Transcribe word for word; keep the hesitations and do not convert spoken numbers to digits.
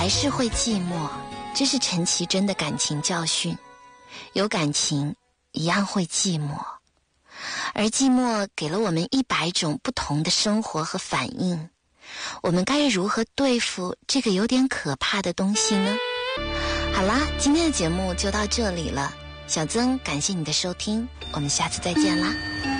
还是会寂寞，这是陈绮贞的感情教训。有感情，一样会寂寞。而寂寞给了我们一百种不同的生活和反应，我们该如何对付这个有点可怕的东西呢？好啦，今天的节目就到这里了。小曾感谢你的收听，我们下次再见啦。